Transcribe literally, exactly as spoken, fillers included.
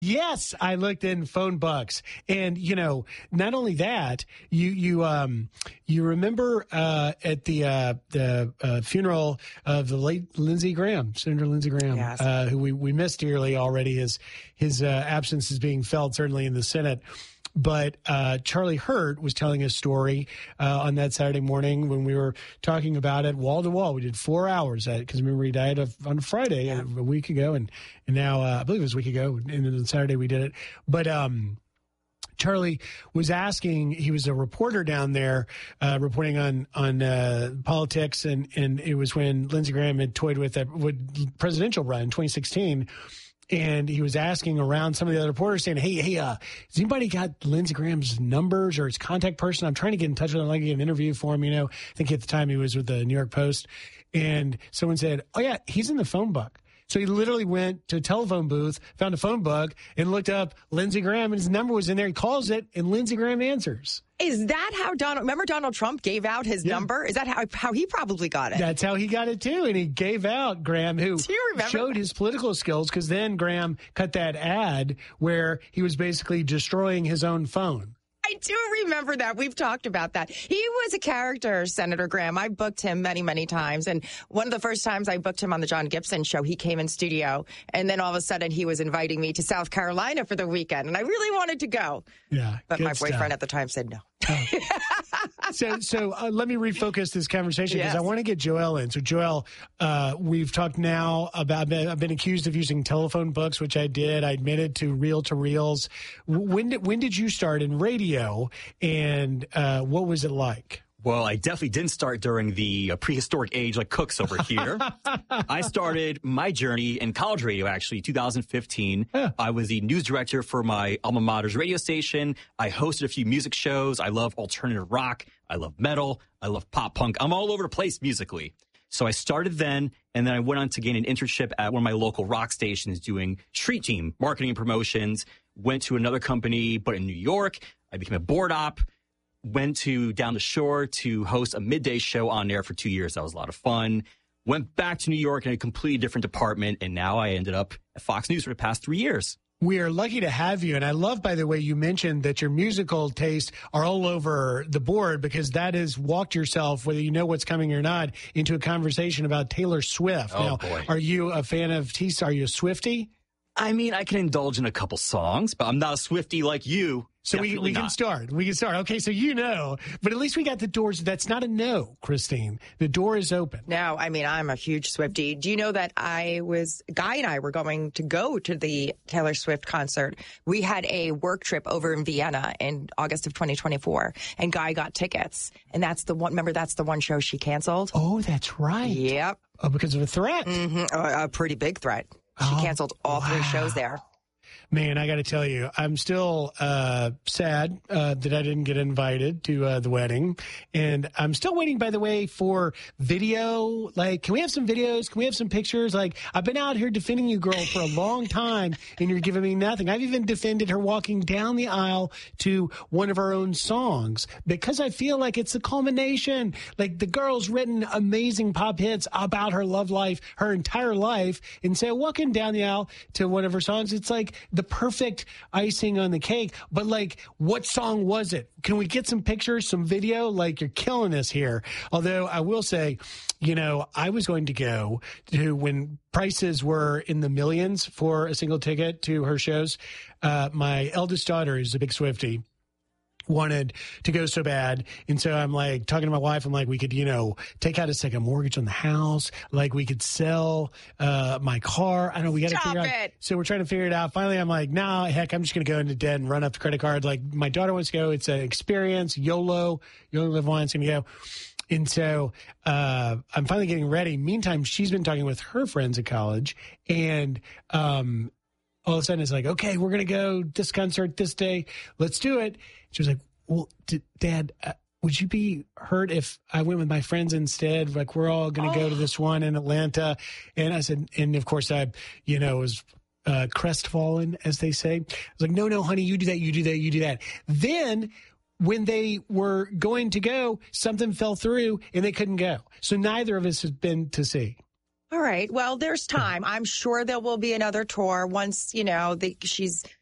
Yes, I looked in phone books, and you know, not only that, you you um you remember uh, at the uh, the uh, funeral of the late Lindsey Graham, Senator Lindsey Graham, Yes. uh, who we we missed dearly already. His his uh, absence is being felt certainly in the Senate. But uh, Charlie Hurt was telling a story uh, on that Saturday morning when we were talking about it wall to wall. We did four hours because remember he died of, on Friday yeah. a, a week ago, and and now uh, I believe it was a week ago, and then on Saturday we did it. But um, Charlie was asking. He was a reporter down there uh, reporting on on uh, politics, and and it was when Lindsey Graham had toyed with that with presidential run in twenty sixteen. And he was asking around some of the other reporters saying, hey, hey, uh, has anybody got Lindsey Graham's numbers or his contact person? I'm trying to get in touch with him. I'd like to get an interview for him. You know, I think at the time he was with the New York Post. And someone said, oh, yeah, he's in the phone book. So he literally went to a telephone booth, found a phone book, and looked up Lindsey Graham, and his number was in there. He calls it, and Lindsey Graham answers. Is that how Donald, remember Donald Trump gave out his yeah. number? Is that how how he probably got it? That's how he got it, too. And he gave out Graham, who showed his political skills, because then Graham cut that ad where he was basically destroying his own phone. I do remember that. We've talked about that. He was a character, Senator Graham. I booked him many, many times. And one of the first times I booked him on the John Gibson show, he came in studio. And then all of a sudden he was inviting me to South Carolina for the weekend. And I really wanted to go. Yeah. But my boyfriend stuff. at the time said no. Oh. so so uh, let me refocus this conversation because yes. I want to get Joelle in. So, Joelle, uh, we've talked now about, I've been, I've been accused of using telephone books, which I did. I admitted to reel-to-reels. When did, when did you start in radio, and uh, what was it like? Well, I definitely didn't start during the uh, prehistoric age like Cooks over here. I started my journey in college radio, actually, two thousand fifteen. Yeah. I was the news director for my alma mater's radio station. I hosted a few music shows. I love alternative rock. I love metal. I love pop punk. I'm all over the place musically. So I started then, and then I went on to gain an internship at one of my local rock stations doing street team marketing and promotions. Went to another company, but in New York. I became a board op. Went to down the shore to host a midday show on air for two years. That was a lot of fun. Went back to New York in a completely different department, and now I ended up at Fox News for the past three years. We are lucky to have you. And I love, by the way, you mentioned that your musical tastes are all over the board, because that has walked yourself, whether you know what's coming or not, into a conversation about Taylor Swift. Oh, now, boy. Are you a fan of T? Are you a Swiftie? I mean, I can indulge in a couple songs, but I'm not a Swiftie like you. So we, we can not. start. We can start. Okay, so you know, but at least we got the doors. That's not a no, Christine. The door is open. No, I mean, I'm a huge Swiftie. Do you know that I was, Guy and I were going to go to the Taylor Swift concert. We had a work trip over in Vienna in August of twenty twenty-four, and Guy got tickets. And that's the one, remember, that's the one show she canceled? Oh, that's right. Yep. Oh, because of a threat. Mm-hmm. A, a pretty big threat. She oh, canceled all wow. three shows there. Man, I got to tell you, I'm still uh, sad uh, that I didn't get invited to uh, the wedding. And I'm still waiting, by the way, for video. Like, can we have some videos? Can we have some pictures? Like, I've been out here defending you, girl, for a long time, and you're giving me nothing. I've even defended her walking down the aisle to one of her own songs because I feel like it's the culmination. Like, the girl's written amazing pop hits about her love life, her entire life, and so walking down the aisle to one of her songs, it's like the perfect icing on the cake. But like, what song was it? Can we get some pictures, some video? Like, you're killing us here. Although I will say, you know, I was going to go to when prices were in the millions for a single ticket to her shows. Uh, my eldest daughter is a big Swiftie. Wanted to go so bad. And so I'm like talking to my wife. I'm like, we could, you know, take out a second mortgage on the house. Like, we could sell uh, my car. I don't know. We got to figure it. out. So we're trying to figure it out. Finally, I'm like, nah, heck, I'm just going to go into debt and run up the credit card. Like, my daughter wants to go. It's an experience. YOLO. You only live once, and you go. And so uh, I'm finally getting ready. Meantime, she's been talking with her friends at college, and um, all of a sudden it's like, okay, we're going to go this concert this day. Let's do it. She was like, well, d- Dad, uh, would you be hurt if I went with my friends instead? Like, we're all going to oh. go to this one in Atlanta. And I said, and of course I, you know, was uh, crestfallen, as they say. I was like, no, no, honey, you do that, you do that, you do that. Then when they were going to go, something fell through and they couldn't go. So neither of us has been to see. All right. Well, there's time. I'm sure there will be another tour once, you know, the, she's